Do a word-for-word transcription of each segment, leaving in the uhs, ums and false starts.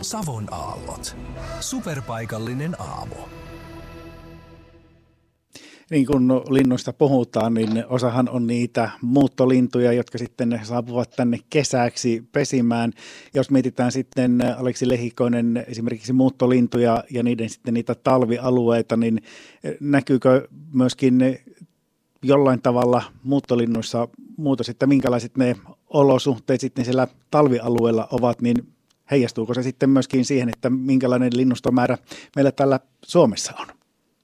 Savon aallot. Superpaikallinen aamu. Niin kun linnuista puhutaan, niin osahan on niitä muuttolintuja, jotka sitten saapuvat tänne kesäksi pesimään. Jos mietitään sitten, Aleksi Lehikoinen, esimerkiksi muuttolintuja ja niiden sitten niitä talvialueita, niin näkyykö myöskin jollain tavalla muuttolinnuissa muutos, että minkälaiset ne olosuhteet sitten siellä talvialueella ovat, niin heijastuuko se sitten myöskin siihen, että minkälainen linnustomäärä meillä täällä Suomessa on?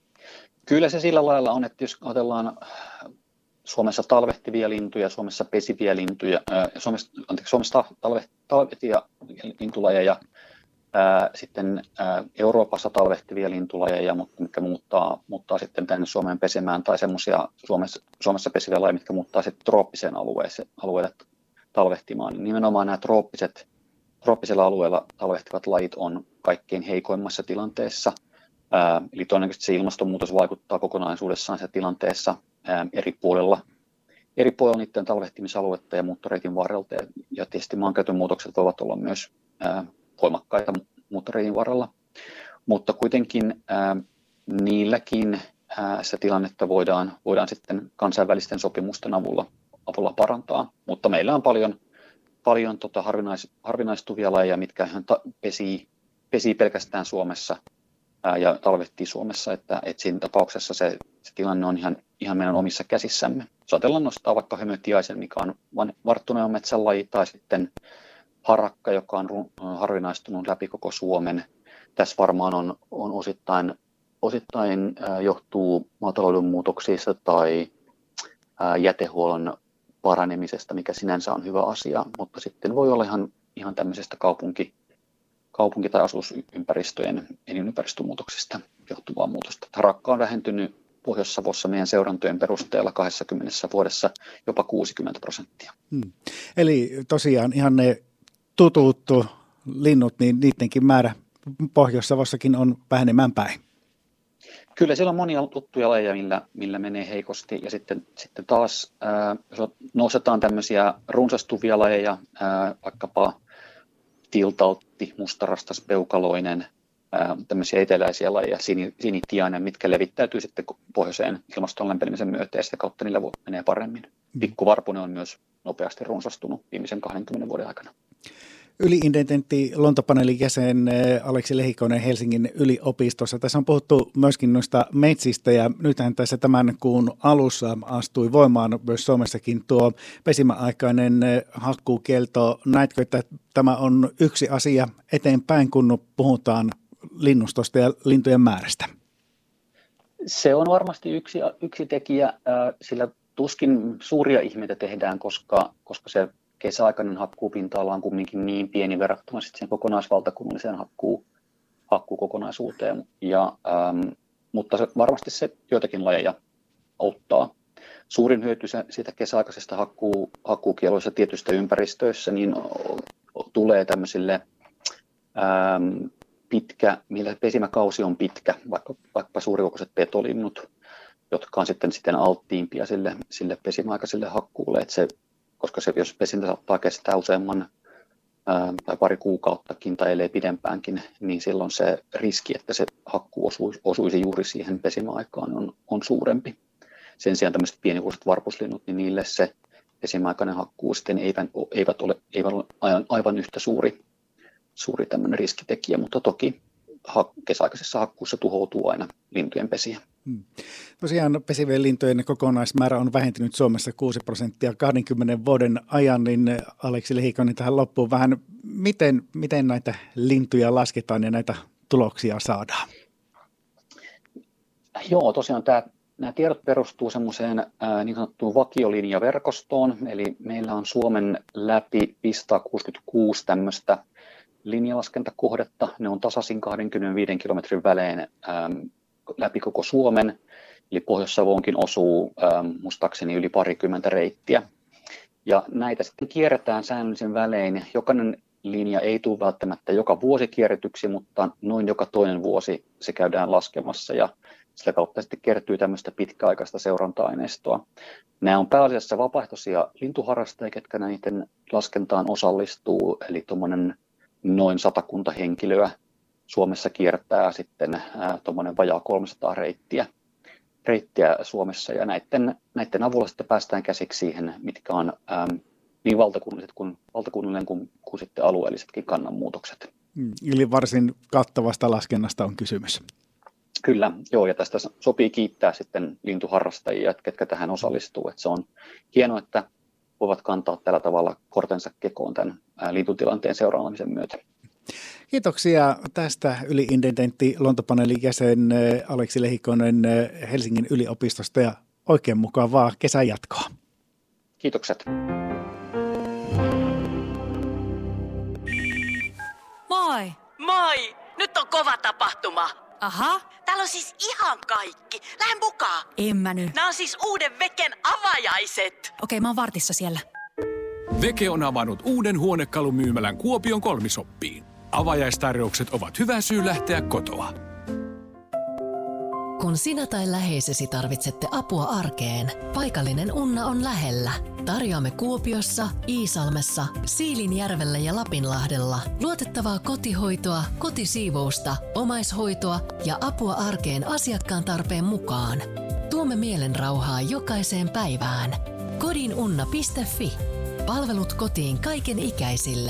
Kyllä se sillä lailla on, että jos ajatellaan Suomessa talvehtivia lintuja, Suomessa pesiviä lintuja, äh, Suomessa, anteeksi, Suomessa talve, talvehtivia lintulajeja, äh, sitten äh, Euroopassa talvehtivia lintulajeja, mutta mitkä muuttaa, muuttaa sitten tänne Suomeen pesemään, tai semmoisia Suomessa, Suomessa pesiviä lajeja, mitkä muuttaa sitten trooppiseen alueeseen, alueelle talvehtimaan. Niin nimenomaan nämä trooppiset, trooppisella alueella talvehtivat lajit on kaikkein heikoimmassa tilanteessa. Ää, eli todennäköisesti se ilmastonmuutos vaikuttaa kokonaisuudessaan se tilanteessa ää, eri puolella, eri puolella niiden talvehtimisaluetta ja muuttoreitin varrelta. Ja, ja tietysti maankäytön muutokset voivat olla myös ää, voimakkaita muuttoreitin varrella. Mutta kuitenkin ää, niilläkin ää, se tilannetta voidaan, voidaan sitten kansainvälisten sopimusten avulla, avulla parantaa. Mutta meillä on paljon, paljon tota harvinais, harvinaistuvia lajeja, mitkä ihan ta- pesii, pesii pelkästään Suomessa ja talvehtii Suomessa, että, että siinä tapauksessa se, se tilanne on ihan, ihan meidän omissa käsissämme. Jos ajatellaan nostaa vaikka hömötiaisen, mikä on varttuneen metsän laji, tai sitten harakka, joka on harvinaistunut läpi koko Suomen. Tässä varmaan on, on osittain, osittain äh, johtuu maatalouden muutoksista tai äh, jätehuollon paranemisesta, mikä sinänsä on hyvä asia, mutta sitten voi olla ihan, ihan tämmöisestä kaupunki kaupunki- tai asutusympäristöjen elinympäristömuutoksista johtuvaa muutosta. Harakka on vähentynyt Pohjois-Savossa meidän seurantojen perusteella kaksikymmentä vuodessa jopa kuusikymmentä prosenttia. Hmm. Eli tosiaan ihan ne tutut linnut, niin niidenkin määrä Pohjois-Savossakin on vähenemään päin. Kyllä siellä on monia tuttuja lajeja, millä, millä menee heikosti. Ja sitten, sitten taas, ää, jos nostetaan tämmöisiä runsastuvia lajeja, ää, vaikkapa tiltaltti, mustarastas, peukaloinen, ää, tämmöisiä eteläisiä lajeja, sinitiainen, mitkä levittäytyy sitten pohjoiseen ilmaston lämpenemisen myötä ja sitä kautta niillä menee paremmin. Pikkuvarpunen on myös nopeasti runsastunut viimeisen kahdenkymmenen vuoden aikana. Yli-intendentti Luontopaneelin jäsen Aleksi Lehikoinen Helsingin yliopistossa. Tässä on puhuttu myöskin noista metsistä ja nythän tässä tämän kuun alussa astui voimaan myös Suomessakin tuo pesimäaikainen hakkuukielto. Näetkö, että tämä on yksi asia eteenpäin, kun puhutaan linnustosta ja lintujen määrästä? Se on varmasti yksi, yksi tekijä, sillä tuskin suuria ihmeitä tehdään, koska, koska se kesäaikainen hakkuupinta-ala on kumminkin niin pieni verrattuna sitten sen kokonaisvaltakunnalliseen hakkuu, hakkuukokonaisuuteen, ja, ähm, mutta se, varmasti se joitakin lajeja auttaa. Suurin hyöty siitä kesäaikaisesta hakkuu, hakkuukieloissa tietyistä ympäristöissä niin tulee tämmöisille ähm, pitkä, millä pesimäkausi on pitkä, vaikka, vaikka suurikokoiset petolinnut, jotka on sitten, sitten alttiimpia sille, sille pesimäaikaiselle hakkuulle, että se koska se, jos pesintä saattaa kestää useamman ää, tai pari kuukauttakin tai ellei pidempäänkin, niin silloin se riski, että se hakkuu osuisi, osuisi juuri siihen pesimäaikaan, on, on suurempi. Sen sijaan tämmöiset pienikokoiset varpuslinnut, niin niille se pesimäaikainen hakkuu sitten eivät, eivät ole, eivät ole aivan yhtä suuri, suuri tämmöinen riskitekijä, mutta toki kesäaikaisessa hakkuussa tuhoutuu aina lintujen pesiä. Hmm. Tosiaan pesivien lintujen kokonaismäärä on vähentynyt Suomessa kuusi prosenttia kahdenkymmenen vuoden ajan, niin Aleksi Lehikoinen tähän loppuun vähän, miten, miten näitä lintuja lasketaan ja näitä tuloksia saadaan? Joo, tosiaan tämä, nämä tiedot perustuu semmoiseen ää, niin sanottuun vakiolinjaverkostoon, eli meillä on Suomen läpi viisisataakuusikymmentäkuusi tämmöistä linjalaskentakohdetta, ne on tasaisin kaksikymmentäviisi kilometrin välein ää, läpi koko Suomen, eli Pohjois-Savoonkin osuu ähm, muistaakseni yli parikymmentä reittiä. Ja näitä sitten kierretään säännöllisen välein. Jokainen linja ei tule välttämättä joka vuosi kierretyksi, mutta noin joka toinen vuosi se käydään laskemassa ja sitä kautta sitten kertyy tämmöistä pitkäaikaista seuranta-aineistoa. Nämä on pääasiassa vapaaehtoisia lintuharrastajia, ketkä näiden laskentaan osallistuu, eli tuommoinen noin satakunta henkilöä. Suomessa kiertää sitten tuommoinen vajaa kolmesataa reittiä, reittiä Suomessa, ja näiden, näiden avulla sitten päästään käsiksi siihen, mitkä on äm, niin valtakunnalliset kuin, valtakunnallinen kuin, kuin sitten alueellisetkin kannanmuutokset. Eli varsin kattavasta laskennasta on kysymys. Kyllä, joo, ja tästä sopii kiittää sitten lintuharrastajia, ketkä tähän osallistuu. Että se on hienoa, että voivat kantaa tällä tavalla kortensa kekoon tämän lintutilanteen seuraamisen myötä. Kiitoksia tästä yli-intendentti Luontopaneelin jäsen Aleksi Lehikoinen Helsingin yliopistosta ja oikein mukavaa kesän jatkoa. Kiitokset. Moi! Moi! Nyt on kova tapahtuma. Aha. Täällä on siis ihan kaikki. Lähde mukaan. En mä nyt. Nämä on siis uuden Veken avajaiset. Okei, mä oon vartissa siellä. Veke on avannut uuden huonekalumyymälän Kuopion Kolmisoppiin. Avajaistarjoukset ovat hyvä syy lähteä kotoa. Kun sinä tai läheisesi tarvitsette apua arkeen, paikallinen Unna on lähellä. Tarjoamme Kuopiossa, Iisalmessa, Siilinjärvellä ja Lapinlahdella luotettavaa kotihoitoa, kotisiivousta, omaishoitoa ja apua arkeen asiakkaan tarpeen mukaan. Tuomme mielenrauhaa jokaiseen päivään. kodinunna piste fi. Palvelut kotiin kaiken ikäisille.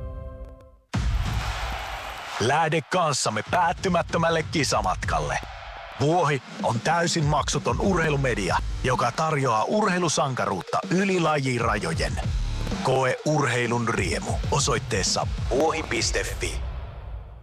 Lähde kanssamme päättymättömälle kisamatkalle. Vuohi on täysin maksuton urheilumedia, joka tarjoaa urheilusankaruutta yli lajirajojen. Koe urheilun riemu osoitteessa vuohi piste fi.